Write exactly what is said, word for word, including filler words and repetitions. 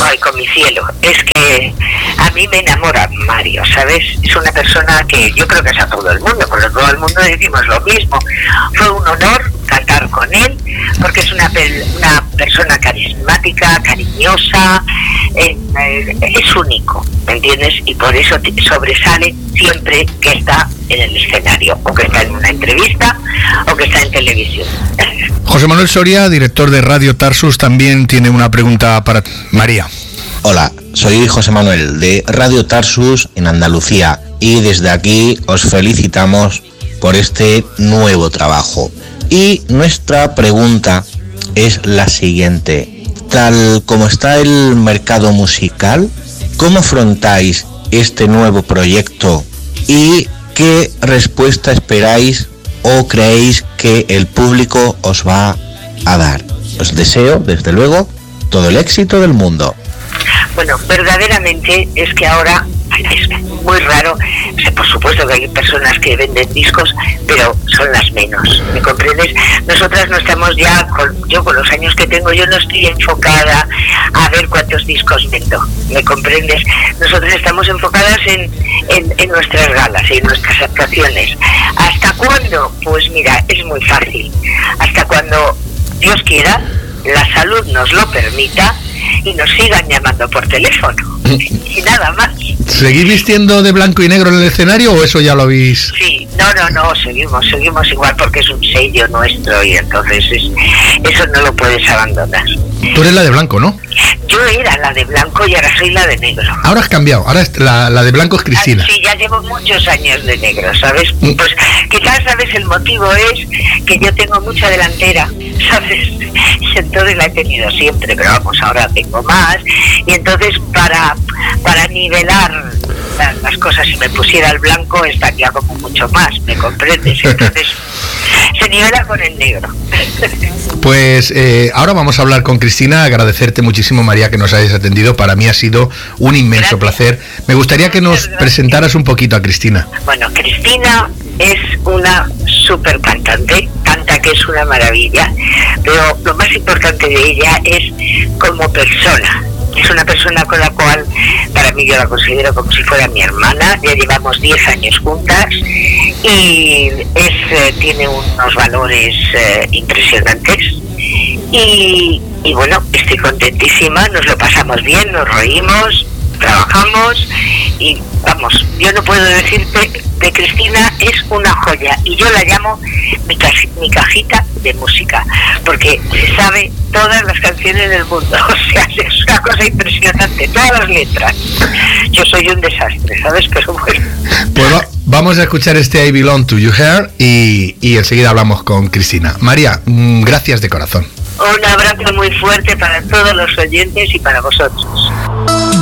ay, con mi cielo, es que a mí me enamora Mario, ¿sabes? Es una persona que yo creo que es a todo el mundo, porque todo el mundo decimos lo mismo. Fue un honor cantar con él, porque es una, una persona carismática, cariñosa, eh, eh, es único, ¿me entiendes? Y por eso sobresale siempre que está en el escenario, o que está en una entrevista, o que está en televisión. José Manuel Soria, director de Radio Tarsus, también tiene una pregunta para María. Hola, soy José Manuel de Radio Tarsus en Andalucía y desde aquí os felicitamos por este nuevo trabajo. Y nuestra pregunta es la siguiente: tal como está el mercado musical, ¿cómo afrontáis este nuevo proyecto y qué respuesta esperáis o creéis que el público os va a dar? Os deseo, desde luego, todo el éxito del mundo. Bueno, verdaderamente es que ahora es muy raro. O sea, por supuesto que hay personas que venden discos, pero son las menos, ¿me comprendes? Nosotras no estamos ya, con, yo con los años que tengo, yo no estoy enfocada a ver cuántos discos vendo, ¿me comprendes? Nosotras estamos enfocadas en, en, en nuestras galas y en nuestras actuaciones. ¿Hasta cuándo? Pues mira, es muy fácil. Hasta cuando Dios quiera, la salud nos lo permita y nos sigan llamando por teléfono y nada más. ¿Seguís vistiendo de blanco y negro en el escenario o eso ya lo habéis? Sí, no, no, no, seguimos, seguimos igual porque es un sello nuestro y entonces es, eso no lo puedes abandonar. Tú eres la de blanco, ¿no? Yo era la de blanco y ahora soy la de negro. Ahora has cambiado, ahora es la, la de blanco es Cristina. Ah, sí, ya llevo muchos años de negro, ¿sabes? Mm. Pues quizás, ¿sabes? El motivo es que yo tengo mucha delantera, ¿sabes? Y entonces la he tenido siempre, pero vamos, ahora tengo más. Y entonces para, para nivelar las, las cosas, si me pusiera el blanco estaría como mucho más, ¿me comprendes? Entonces se nivela con el negro. Pues eh, ahora vamos a hablar con Cristina, agradecerte muchísimo, María, que nos hayas atendido. Para mí ha sido un inmenso Gracias. placer. Me gustaría que nos presentaras un poquito a Cristina. Bueno, Cristina es una súper cantante, canta que es una maravilla, pero lo más importante de ella es como persona. Es una persona con la cual, para mí, yo la considero como si fuera mi hermana. Ya llevamos diez años juntas y es, eh, tiene unos valores eh, impresionantes. Y, y bueno, estoy contentísima, nos lo pasamos bien, nos reímos, trabajamos y vamos, yo no puedo decirte de Cristina, es una joya y yo la llamo mi, ca- mi cajita de música porque se sabe todas las canciones del mundo, o sea, es una cosa impresionante, todas las letras. Yo soy un desastre, ¿sabes? Pero bueno. Pues va, vamos a escuchar este I Belong to You Here y, y enseguida hablamos con Cristina. María, mmm, gracias de corazón. Un abrazo muy fuerte para todos los oyentes y para vosotros.